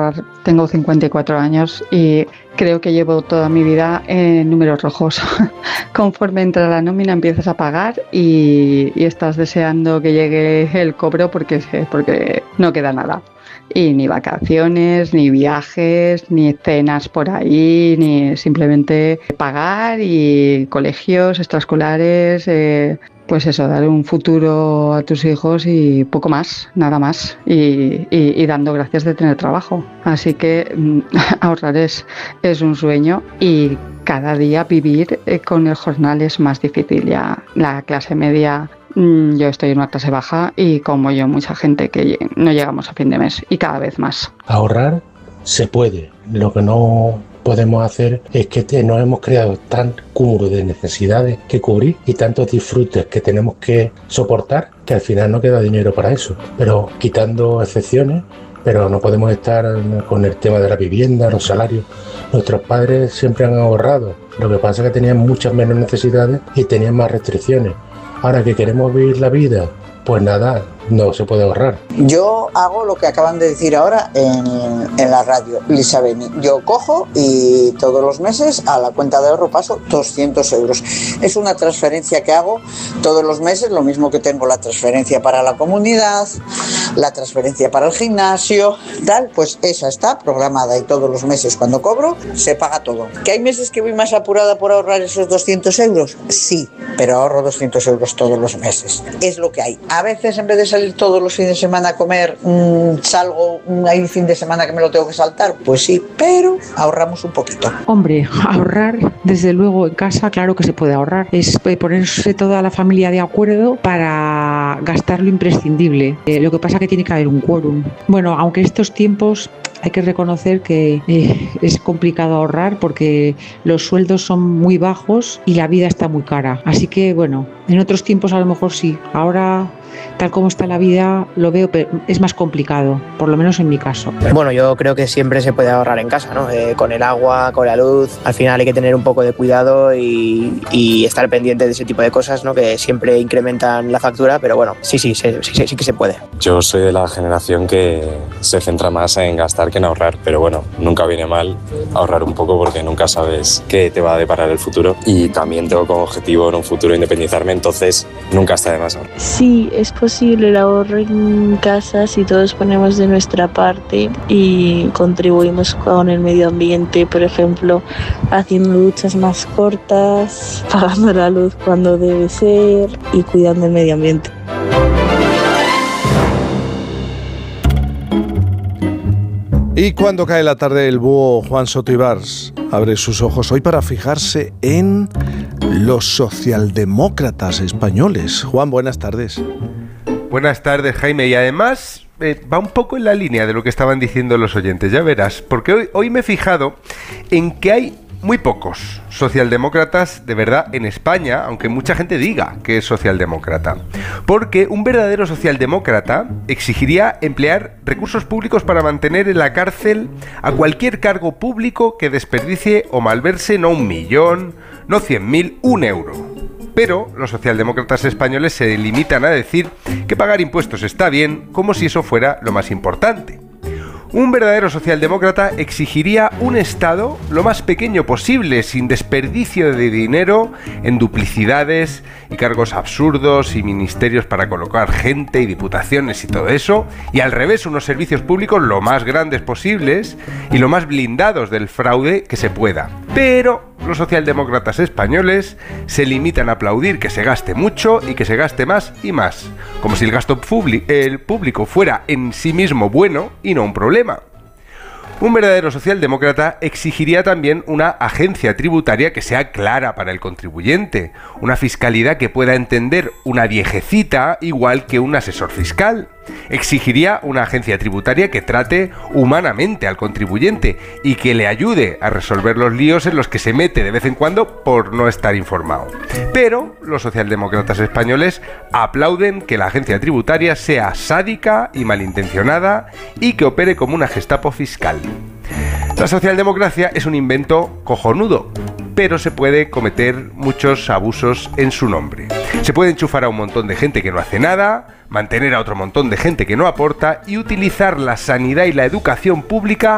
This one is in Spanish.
ahorrar. Tengo 54 años y creo que llevo toda mi vida en números rojos. Conforme entra la nómina empiezas a pagar y estás deseando que llegue el cobro porque no queda nada. Y ni vacaciones, ni viajes, ni cenas por ahí, ni simplemente pagar y colegios extraescolares, pues eso, dar un futuro a tus hijos y poco más, nada más. Y dando gracias de tener trabajo. Así que ahorrar es un sueño y cada día vivir con el jornal es más difícil. Ya la clase media, yo estoy en una clase baja y como yo mucha gente que no llegamos a fin de mes y cada vez más. Ahorrar se puede, lo que no podemos hacer es que nos hemos creado tan cúmulo de necesidades que cubrir y tantos disfrutes que tenemos que soportar que al final no queda dinero para eso, pero quitando excepciones. Pero no podemos estar con el tema de la vivienda, los salarios. Nuestros padres siempre han ahorrado, lo que pasa es que tenían muchas menos necesidades y tenían más restricciones. Ahora que queremos vivir la vida, pues nada, no se puede ahorrar. Yo hago lo que acaban de decir ahora en la radio, Lisa Beni. Yo cojo y todos los meses a la cuenta de ahorro paso 200 euros. Es una transferencia que hago todos los meses, lo mismo que tengo la transferencia para la comunidad, la transferencia para el gimnasio, tal, pues esa está programada y todos los meses cuando cobro se paga todo. ¿Que hay meses que voy más apurada por ahorrar esos 200 euros? Sí, pero ahorro 200 euros todos los meses. Es lo que hay. A veces en vez de salir todos los fines de semana a comer, salgo, hay un fin de semana que me lo tengo que saltar, pues sí, pero ahorramos un poquito. Hombre, ahorrar, desde luego en casa, claro que se puede ahorrar. Es ponerse toda la familia de acuerdo para gastar lo imprescindible. Lo que pasa es que tiene que haber un quórum. Bueno, aunque estos tiempos hay que reconocer que es complicado ahorrar porque los sueldos son muy bajos y la vida está muy cara. Así que bueno, en otros tiempos a lo mejor sí. Ahora, tal como está la vida, lo veo, pero es más complicado, por lo menos en mi caso. Bueno, yo creo que siempre se puede ahorrar en casa, ¿no? Con el agua, con la luz, al final hay que tener un poco de cuidado y estar pendiente de ese tipo de cosas, ¿no? Que siempre incrementan la factura, pero bueno, sí que se puede. Yo soy de la generación que se centra más en gastar que en ahorrar, pero bueno, nunca viene mal ahorrar un poco porque nunca sabes qué te va a deparar el futuro y también tengo como objetivo en un futuro independizarme, entonces nunca está de más ahorrar. Sí, es posible el ahorro en casa si todos ponemos de nuestra parte y contribuimos con el medio ambiente, por ejemplo, haciendo duchas más cortas, pagando la luz cuando debe ser y cuidando el medio ambiente. Y cuando cae la tarde, el búho Juan Soto Ibars abre sus ojos hoy para fijarse en los socialdemócratas españoles. Juan, buenas tardes. Buenas tardes, Jaime, y además va un poco en la línea de lo que estaban diciendo los oyentes, ya verás, porque hoy me he fijado en que hay muy pocos socialdemócratas de verdad en España, aunque mucha gente diga que es socialdemócrata. Porque un verdadero socialdemócrata exigiría emplear recursos públicos para mantener en la cárcel a cualquier cargo público que desperdicie o malverse no 1 millón, no 100.000, 1 euro. Pero los socialdemócratas españoles se limitan a decir que pagar impuestos está bien, como si eso fuera lo más importante. Un verdadero socialdemócrata exigiría un Estado lo más pequeño posible, sin desperdicio de dinero en duplicidades y cargos absurdos y ministerios para colocar gente y diputaciones y todo eso, y al revés, unos servicios públicos lo más grandes posibles y lo más blindados del fraude que se pueda. Pero los socialdemócratas españoles se limitan a aplaudir que se gaste mucho y que se gaste más y más, como si el gasto público fuera en sí mismo bueno y no un problema. Un verdadero socialdemócrata exigiría también una agencia tributaria que sea clara para el contribuyente, una fiscalidad que pueda entender una viejecita igual que un asesor fiscal. Exigiría una agencia tributaria que trate humanamente al contribuyente y que le ayude a resolver los líos en los que se mete de vez en cuando por no estar informado. Pero los socialdemócratas españoles aplauden que la agencia tributaria sea sádica y malintencionada y que opere como una Gestapo fiscal. La socialdemocracia es un invento cojonudo, pero se puede cometer muchos abusos en su nombre. Se puede enchufar a un montón de gente que no hace nada, mantener a otro montón de gente que no aporta y utilizar la sanidad y la educación pública